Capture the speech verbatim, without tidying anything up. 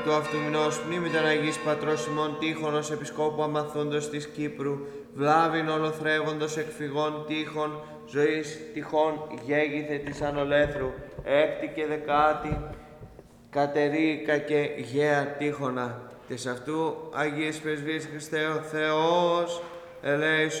του αυτού μηνός μνήμη των Αγίης Πατρός ημών Τύχωνος Επισκόπου Αμαθούντος της Κύπρου, βλάβην ολοθρεύοντος εκφυγών τύχων, ζωής τυχών γέγηθε της ανολέθρου, έκτη και δεκάτη, κατερίκα και γέα τύχωνα. Της αυτού Αγίες Πρεσβείες Χριστέ ο Θεός, ελέησον.